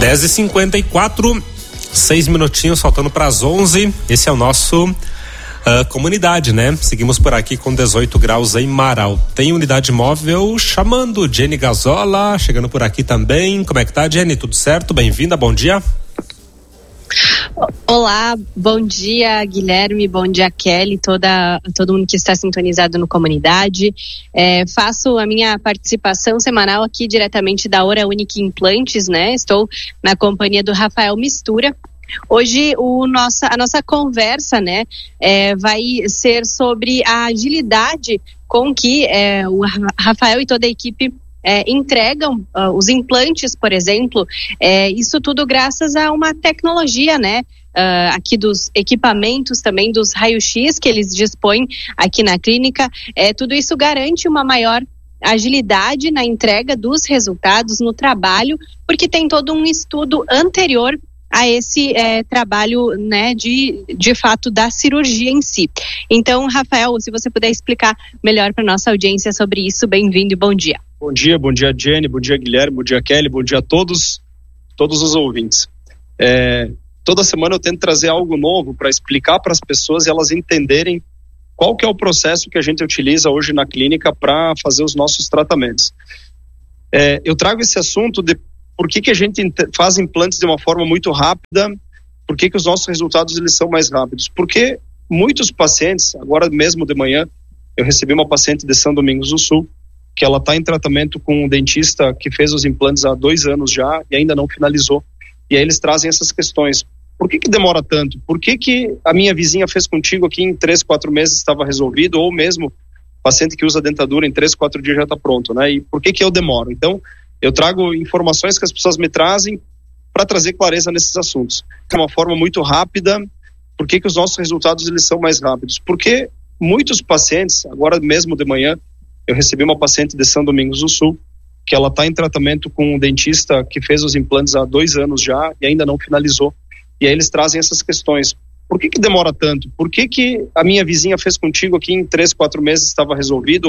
10h54, 6 minutinhos faltando para as 11. Esse é o nosso comunidade, né? Seguimos por aqui com 18 graus em Marau. Tem unidade móvel chamando. Jenny Gazola chegando por aqui também. Como é que tá, Jenny? Tudo certo? Bem-vinda, bom dia. Olá, bom dia, Guilherme, bom dia, Kelly, todo mundo que está sintonizado no comunidade. Faço a minha participação semanal aqui diretamente da Hora Única Implantes, né? Estou na companhia do Rafael Mistura. Hoje a nossa conversa, né, vai ser sobre a agilidade com que o Rafael e toda a equipe entregam os implantes, por exemplo, isso tudo graças a uma tecnologia, né, aqui dos equipamentos também, dos raios-x que eles dispõem aqui na clínica. Tudo isso garante uma maior agilidade na entrega dos resultados no trabalho, porque tem todo um estudo anterior a esse trabalho, né, de fato da cirurgia em si. Então, Rafael, se você puder explicar melhor para nossa audiência sobre isso, bem-vindo e bom dia. Bom dia, Jenny, bom dia, Guilherme, bom dia, Kelly, bom dia a todos os ouvintes. Toda semana eu tento trazer algo novo para explicar para as pessoas e elas entenderem qual que é o processo que a gente utiliza hoje na clínica para fazer os nossos tratamentos. Eu trago esse assunto de por que a gente faz implantes de uma forma muito rápida, por que os nossos resultados eles são mais rápidos. Porque muitos pacientes, agora mesmo de manhã, eu recebi uma paciente de São Domingos do Sul, que ela está em tratamento com um dentista que fez os implantes há 2 anos já e ainda não finalizou. E aí eles trazem essas questões. Por que demora tanto? Por que a minha vizinha fez contigo aqui em 3, 4 meses estava resolvido, ou mesmo paciente que usa dentadura em 3, 4 dias já está pronto, né? E por que eu demoro? Então, eu trago informações que as pessoas me trazem para trazer clareza nesses assuntos. De uma forma muito rápida, por que os nossos resultados eles são mais rápidos? Porque muitos pacientes, agora mesmo de manhã, eu recebi uma paciente de São Domingos do Sul, que ela está em tratamento com um dentista que fez os implantes há 2 anos já e ainda não finalizou. E aí eles trazem essas questões. Por que demora tanto? Por que a minha vizinha fez contigo aqui em 3, 4 meses estava resolvido?